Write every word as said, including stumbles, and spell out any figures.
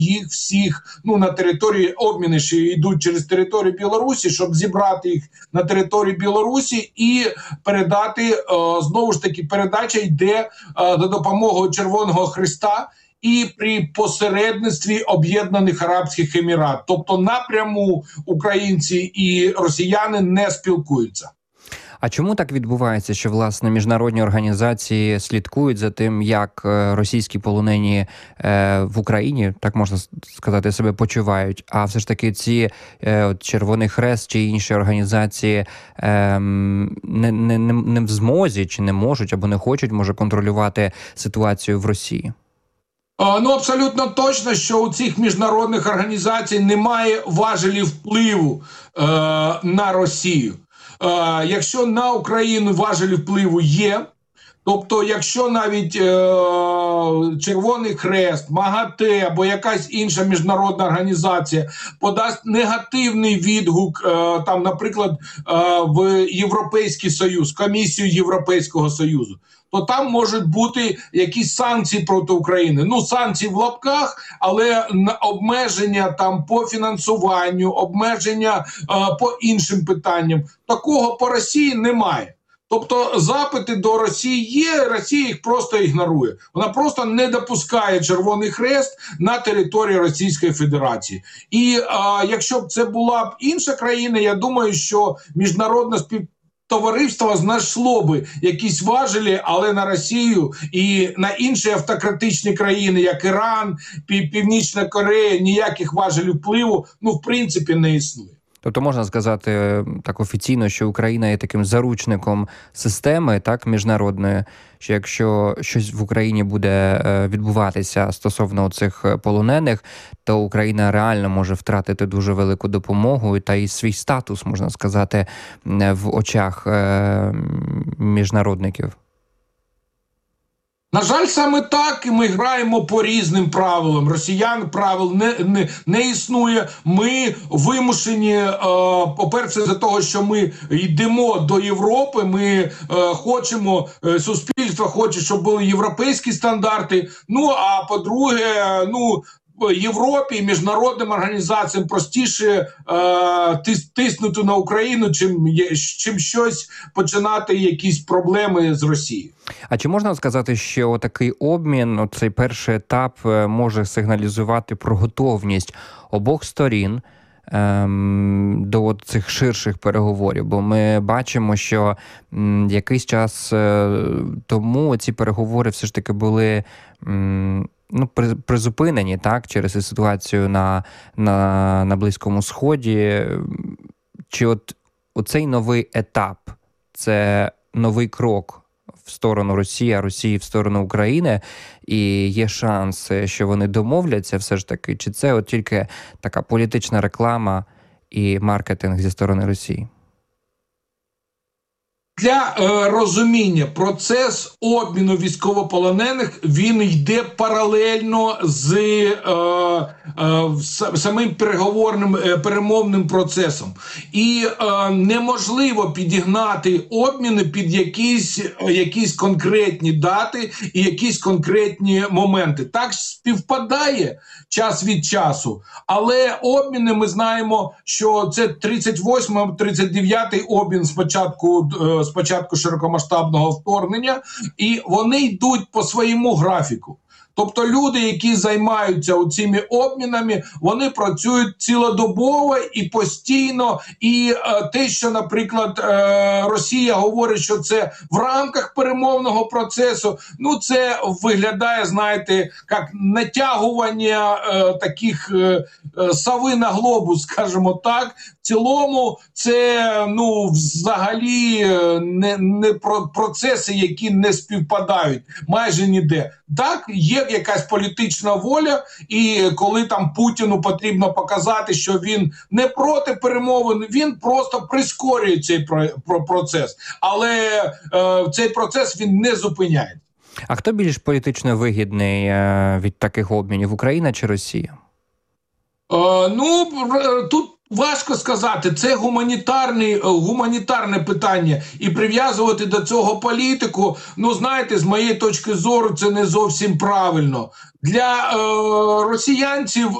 їх всіх, ну, на території, обміни ще йдуть через територію Білорусі, щоб зібрати їх на території Білорусі і передати, е, знову ж таки, передача йде е, за допомогою Червоного Хреста і при посередництві Об'єднаних Арабських Емірат. Тобто напряму українці і росіяни не спілкуються. А чому так відбувається, що, власне, міжнародні організації слідкують за тим, як російські полонені е, в Україні, так можна сказати, себе почувають, а все ж таки ці е, от, Червоний Хрест чи інші організації е, не, не, не в змозі, чи не можуть, або не хочуть, може, контролювати ситуацію в Росії? Ну, абсолютно точно, що у цих міжнародних організацій немає важелів впливу е, на Росію. Е, якщо на Україну важелі впливу є, тобто якщо навіть е, Червоний Хрест, МАГАТЕ або якась інша міжнародна організація подасть негативний відгук, е, там, наприклад, е, в Європейський Союз, Комісію Європейського Союзу, то там можуть бути якісь санкції проти України. Ну, санкції в лапках, але обмеження там по фінансуванню, обмеження е, по іншим питанням. Такого по Росії немає. Тобто запити до Росії є, Росія їх просто ігнорує. Вона просто не допускає Червоний Хрест на території Російської Федерації. І е, якщо б це була б інша країна, я думаю, що міжнародна співпраця, товариство знайшло би якісь важелі, але на Росію і на інші автократичні країни, як Іран, Північна Корея, ніяких важелів впливу, ну, в принципі, не існує. Тобто можна сказати так офіційно, що Україна є таким заручником системи, так, міжнародної, що якщо щось в Україні буде відбуватися стосовно цих полонених, то Україна реально може втратити дуже велику допомогу та і свій статус, можна сказати, в очах міжнародників. На жаль, саме так, і ми граємо по різним правилам. Росіян правил не, не, не існує. Ми вимушені, е, по-перше, за того, що ми йдемо до Європи, ми е, хочемо, е, суспільство хоче, щоб були європейські стандарти. Ну, а по-друге, ну, Європі і міжнародним організаціям простіше е, тис, тиснути на Україну, чим, чим щось починати, якісь проблеми з Росією. А чи можна сказати, що такий обмін, цей перший етап, може сигналізувати про готовність обох сторін ем, до цих ширших переговорів? Бо ми бачимо, що м, якийсь час е, тому ці переговори все ж таки були м, ну, призупинені, так, через ситуацію на, на, на Близькому Сході. Чи от оцей новий етап – це новий крок в сторону Росії, а Росії в сторону України, і є шанс, що вони домовляться все ж таки? Чи це от тільки така політична реклама і маркетинг зі сторони Росії? Для е, розуміння, процес обміну військовополонених, він йде паралельно з е, е, самим переговорним, е, перемовним процесом. І е, неможливо підігнати обміни під якісь, якісь конкретні дати і якісь конкретні моменти. Так співпадає час від часу, але обміни, ми знаємо, що це тридцять восьмий тридцять дев'ятий обмін спочатку е, спочатку широкомасштабного вторгнення, і вони йдуть по своєму графіку. Тобто люди, які займаються цими обмінами, вони працюють цілодобово і постійно. І е, те, що, наприклад, е, Росія говорить, що це в рамках перемовного процесу, ну це виглядає, знаєте, як натягування е, таких е, сови на глобус, скажімо так. В цілому це, ну, взагалі не, не про процеси, які не співпадають майже ніде. Так, є якась політична воля, і коли там Путіну потрібно показати, що він не проти перемовин, він просто прискорює цей процес. Але е, цей процес він не зупиняє. А хто більш політично вигідний е, від таких обмінів, Україна чи Росія? Е, ну, тут Важко сказати, це гуманітарний, гуманітарне питання, і прив'язувати до цього політику, ну знаєте, з моєї точки зору, це не зовсім правильно. Для е, росіянців